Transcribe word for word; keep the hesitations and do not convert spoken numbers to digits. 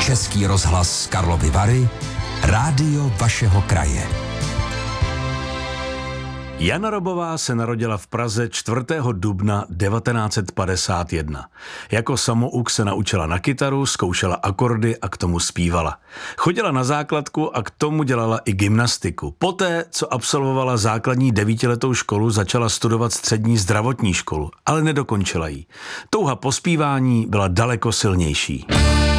Český rozhlas Karlovy Vary, rádio vašeho kraje. Jana Robová se narodila v Praze čtvrtého dubna devatenáct set padesát jedna. Jako samouk se naučila na kytaru, zkoušela akordy a k tomu zpívala. Chodila na základku a k tomu dělala i gymnastiku. Poté, co absolvovala základní devítiletou školu, začala studovat střední zdravotní školu, ale nedokončila ji. Touha po zpívání byla daleko silnější.